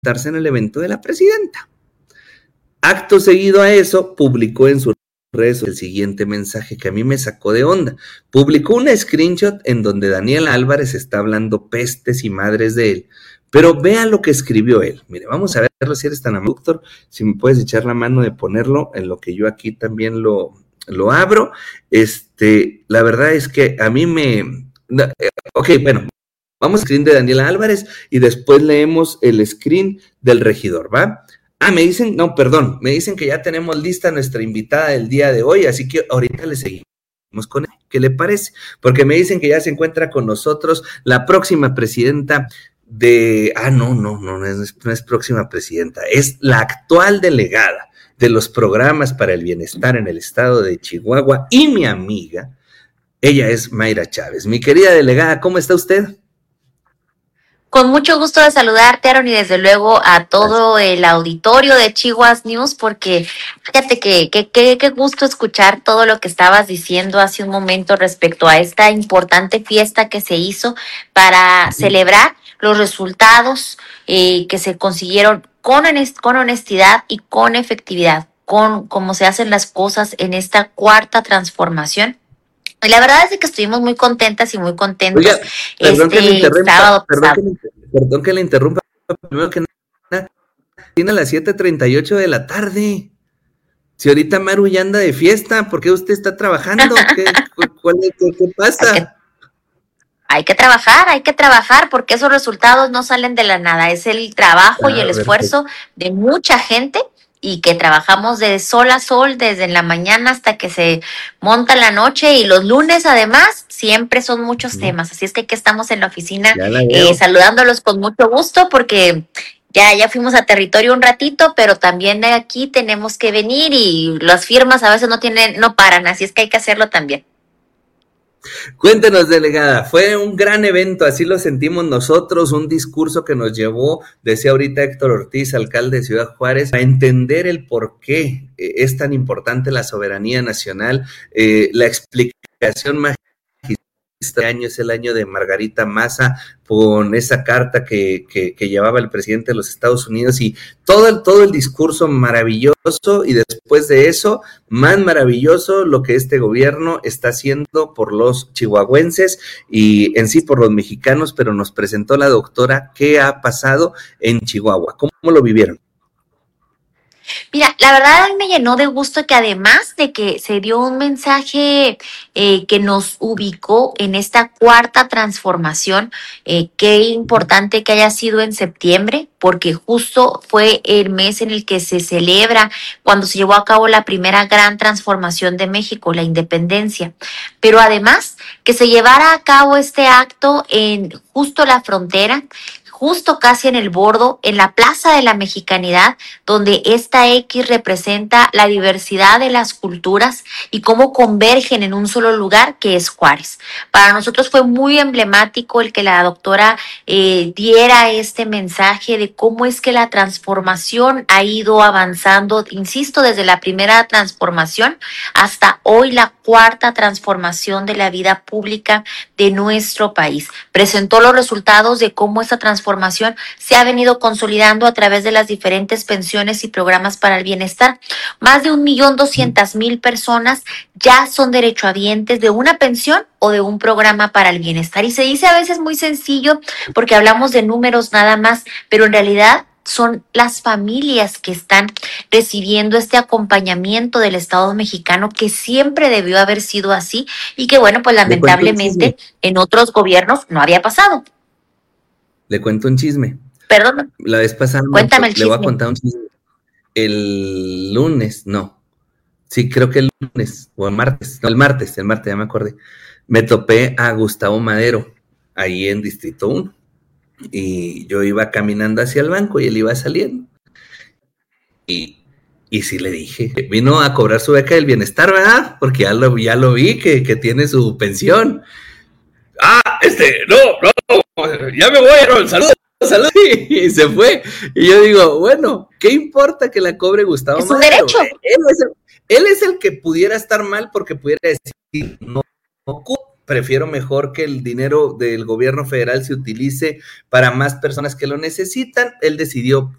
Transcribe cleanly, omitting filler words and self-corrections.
presentarse en el evento de la presidenta. Acto seguido a eso, publicó en sus redes el siguiente mensaje que a mí me sacó de onda. Publicó una screenshot en donde Daniel Álvarez está hablando pestes y madres de él, pero vea lo que escribió él. Mire, vamos a verlo si eres tan amable, doctor, si me puedes echar la mano de ponerlo en lo que yo aquí también lo abro. La verdad es que a mí ok, bueno, vamos al screen de Daniel Álvarez y después leemos el screen del regidor, ¿va? Me dicen que ya tenemos lista nuestra invitada del día de hoy, así que ahorita le seguimos con él. ¿Qué le parece? Porque me dicen que ya se encuentra con nosotros la próxima presidenta de... no es próxima presidenta, es la actual delegada de los programas para el bienestar en el estado de Chihuahua y mi amiga, ella es Mayra Chávez. Mi querida delegada, ¿cómo está usted? Con mucho gusto de saludarte, Aaron, y desde luego a todo el auditorio de Chihuahua News, porque fíjate que qué gusto escuchar todo lo que estabas diciendo hace un momento respecto a esta importante fiesta que se hizo para celebrar los resultados que se consiguieron con honestidad y con efectividad, con cómo se hacen las cosas en esta cuarta transformación. Y la verdad es que estuvimos muy contentas y muy contentos. Oiga, perdón que le interrumpa, sábado. Perdón que le interrumpa. Primero que nada, tiene a las 7:38 de la tarde. Si ahorita Maru ya anda de fiesta, ¿por qué usted está trabajando? ¿Qué pasa? Hay que trabajar, porque esos resultados no salen de la nada. Es el trabajo y el esfuerzo de mucha gente, y que trabajamos de sol a sol, desde la mañana hasta que se monta la noche, y los lunes además siempre son muchos temas, así es que aquí estamos en la oficina saludándolos con mucho gusto, porque ya fuimos a territorio un ratito, pero también de aquí tenemos que venir, y las firmas a veces no paran, así es que hay que hacerlo también. Cuéntenos, delegada, fue un gran evento, así lo sentimos nosotros, un discurso que nos llevó, decía ahorita Héctor Ortiz, alcalde de Ciudad Juárez, a entender el por qué es tan importante la soberanía nacional, la explicación magistral. Este año es el año de Margarita Maza, con esa carta que llevaba el presidente de los Estados Unidos, y todo el discurso maravilloso, y después de eso, más maravilloso lo que este gobierno está haciendo por los chihuahuenses y en sí por los mexicanos, pero nos presentó la doctora qué ha pasado en Chihuahua. ¿Cómo lo vivieron? Mira, la verdad a mí me llenó de gusto que, además de que se dio un mensaje que nos ubicó en esta cuarta transformación, qué importante que haya sido en septiembre, porque justo fue el mes en el que se celebra cuando se llevó a cabo la primera gran transformación de México, la independencia. Pero además que se llevara a cabo este acto en justo la frontera, justo casi en el bordo, en la Plaza de la Mexicanidad, donde esta X representa la diversidad de las culturas y cómo convergen en un solo lugar, que es Juárez. Para nosotros fue muy emblemático el que la doctora diera este mensaje de cómo es que la transformación ha ido avanzando, insisto, desde la primera transformación hasta hoy la cuarta transformación de la vida pública de nuestro país. Presentó los resultados de cómo esta transformación se ha venido consolidando a través de las diferentes pensiones y programas para el bienestar. Más de 1.200.000 personas ya son derechohabientes de una pensión o de un programa para el bienestar. Y se dice a veces muy sencillo porque hablamos de números nada más, pero en realidad son las familias que están recibiendo este acompañamiento del Estado mexicano, que siempre debió haber sido así y que, bueno, pues lamentablemente en otros gobiernos no había pasado. Le cuento un chisme. Perdón. La vez pasada Cuéntame el chisme. Le voy a contar un chisme. El lunes, sí, creo que el lunes o el martes, ya me acordé. Me topé a Gustavo Madero ahí en Distrito 1 y yo iba caminando hacia el banco y él iba saliendo. Y sí le dije, vino a cobrar su beca del bienestar, ¿verdad? Porque ya lo vi que tiene su pensión. Ya me voy, Aaron, salud, y se fue, y yo digo, bueno, ¿qué importa que la cobre Gustavo Madero? Es un derecho. Él es el que pudiera estar mal porque pudiera decir, no, prefiero mejor que el dinero del gobierno federal se utilice para más personas que lo necesitan. Él decidió